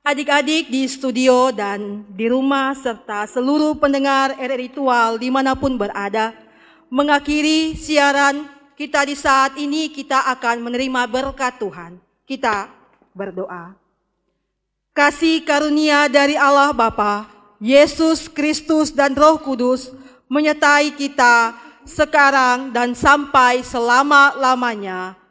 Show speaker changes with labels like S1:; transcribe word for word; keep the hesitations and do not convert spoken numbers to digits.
S1: Adik-adik di studio dan di rumah serta seluruh pendengar R R I Tual dimanapun berada, mengakhiri siaran kita di saat ini kita akan menerima berkat Tuhan. Kita berdoa. Kasih karunia dari Allah Bapa, Yesus Kristus dan Roh Kudus menyertai kita sekarang dan sampai selama-lamanya.